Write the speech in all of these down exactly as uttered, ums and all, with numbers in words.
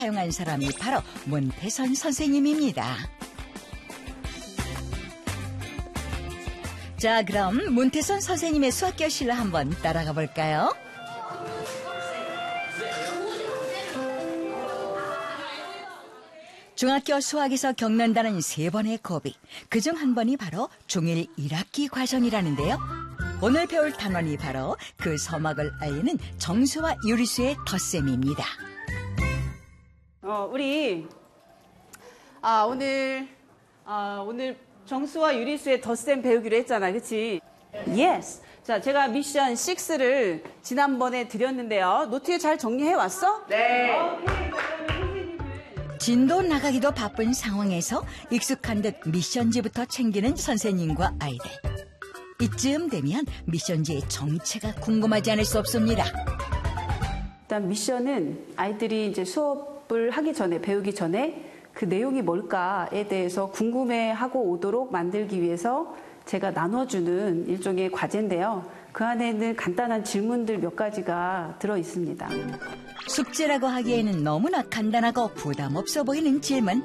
사용한 사람이 바로 문태선 선생님입니다. 자, 그럼 문태선 선생님의 수학 교실로 한번 따라가 볼까요? 중학교 수학에서 겪는다는 세 번의 고비, 그중 한 번이 바로 중일 일 학기 과정이라는데요. 오늘 배울 단원이 바로 그 서막을 알리는 정수와 유리수의 덧셈입니다. 어, 우리 아 오늘 아 오늘 정수와 유리수의 덧셈 배우기로 했잖아, 그렇지? Yes. 자, 제가 미션 육를 지난번에 드렸는데요. 노트에 잘 정리해 왔어? 네. 진도 나가기도 바쁜 상황에서 익숙한 듯 미션지부터 챙기는 선생님과 아이들. 이쯤 되면 미션지의 정체가 궁금하지 않을 수 없습니다. 일단 미션은 아이들이 이제 수업을 하기 전에, 배우기 전에 그 내용이 뭘까에 대해서 궁금해하고 오도록 만들기 위해서 제가 나눠주는 일종의 과제인데요. 그 안에는 간단한 질문들 몇 가지가 들어 있습니다. 숙제라고 하기에는 너무나 간단하고 부담 없어 보이는 질문.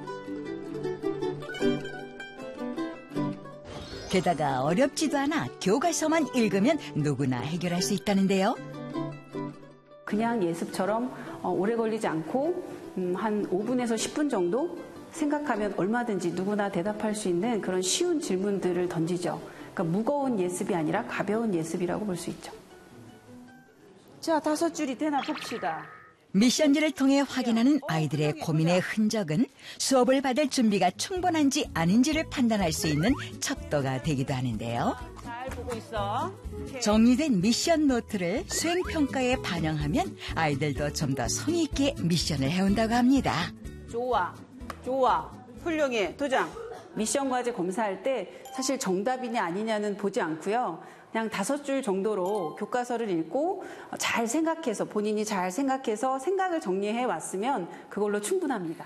게다가 어렵지도 않아 교과서만 읽으면 누구나 해결할 수 있다는데요. 그냥 예습처럼 오래 걸리지 않고 한 오 분에서 십 분 정도 생각하면 얼마든지 누구나 대답할 수 있는 그런 쉬운 질문들을 던지죠. 그러니까 무거운 예습이 아니라 가벼운 예습이라고 볼 수 있죠. 자, 다섯 줄이 되나 봅시다. 미션지를 통해 확인하는 아이들의 고민의 흔적은 수업을 받을 준비가 충분한지 아닌지를 판단할 수 있는 척도가 되기도 하는데요. 잘 보고 있어. 정리된 미션 노트를 수행평가에 반영하면 아이들도 좀 더 성의 있게 미션을 해온다고 합니다. 좋아, 좋아, 훌륭해, 도장. 미션 과제 검사할 때 사실 정답이냐 아니냐는 보지 않고요. 그냥 다섯 줄 정도로 교과서를 읽고 잘 생각해서, 본인이 잘 생각해서 생각을 정리해 왔으면 그걸로 충분합니다.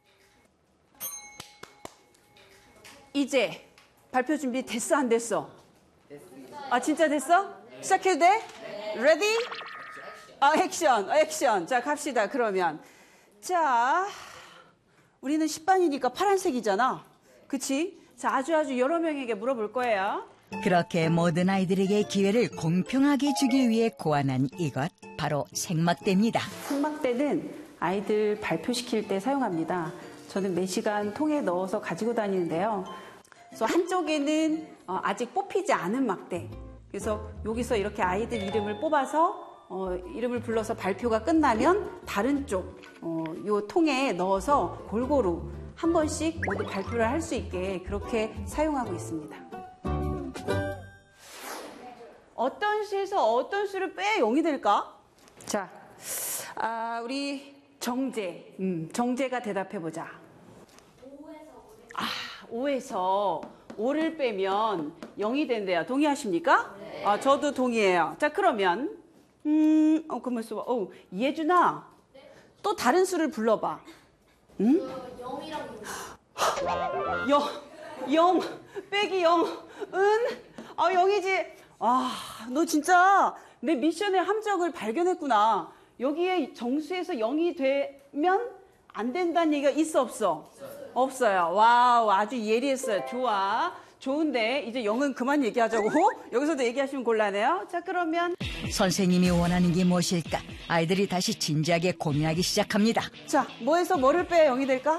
이제 발표 준비 됐어, 안 됐어? 아, 진짜 됐어? 시작해도 돼? 레디? 아, 액션, 액션. 자, 갑시다, 그러면. 자, 우리는 십 반이니까 파란색이잖아. 그치? 자, 아주 아주 여러 명에게 물어볼 거예요. 그렇게 모든 아이들에게 기회를 공평하게 주기 위해 고안한 이것, 바로 생막대입니다. 생막대는 아이들 발표시킬 때 사용합니다. 저는 매 시간 통에 넣어서 가지고 다니는데요. 그래서 한쪽에는 아직 뽑히지 않은 막대. 그래서 여기서 이렇게 아이들 이름을 뽑아서 어, 이름을 불러서 발표가 끝나면 다른 쪽, 어, 요 통에 넣어서 골고루 한 번씩 모두 발표를 할 수 있게 그렇게 사용하고 있습니다. 어떤 시에서 어떤 수를 빼야 영이 될까? 자, 아, 우리 정재, 음, 정재가 대답해보자. 아, 오에서 오를 빼면 영이 된대요. 동의하십니까? 네. 아, 저도 동의해요. 자, 그러면 음, 어, 그러면 써. 어, 예준아, 네? 또 다른 수를 불러봐. 응? 저 영이랑 영, 영, 빼기 영, 은, 아, 영이지. 아, 너 진짜 내 미션의 함정을 발견했구나. 여기에 정수에서 영이 되면 안 된다는 얘기가 있어, 없어? 없어요. 없어요. 와우, 아주 예리했어요. 좋아. 좋은데 이제 영은 그만 얘기하자고. 여기서도 얘기하시면 곤란해요. 자, 그러면 선생님이 원하는 게 무엇일까? 아이들이 다시 진지하게 고민하기 시작합니다. 자, 뭐에서 뭐를 빼야 영이 될까?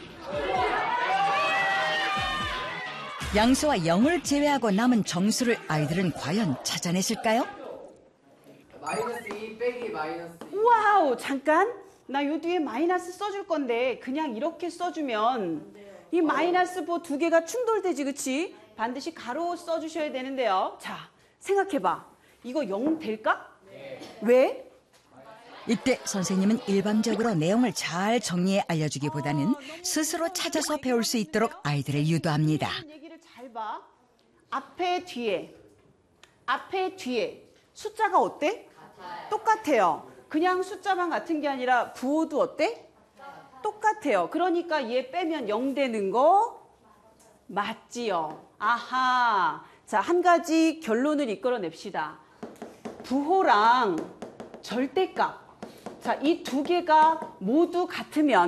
양수와 영을 제외하고 남은 정수를 아이들은 과연 찾아냈을까요? 마이너스 이 빼기 마이너스 이. 와우, 잠깐. 나 요 뒤에 마이너스 써줄 건데 그냥 이렇게 써주면 이 마이너스 보 두 개가 충돌되지, 그치? 반드시 가로 써주셔야 되는데요. 자, 생각해봐. 이거 영 될까? 네. 왜? 이때 선생님은 일방적으로 내용을 잘 정리해 알려주기보다는 스스로 찾아서 배울 수 있도록 아이들을 유도합니다. 얘기를 잘 봐. 앞에 뒤에, 앞에 뒤에 숫자가 어때? 같아요. 똑같아요. 그냥 숫자만 같은 게 아니라 부호도 어때? 똑같아요. 그러니까 얘 빼면 영 되는 거 맞지요? 아하. 자, 한 가지 결론을 이끌어냅시다. 부호랑 절대값, 자, 이 두 개가 모두 같으면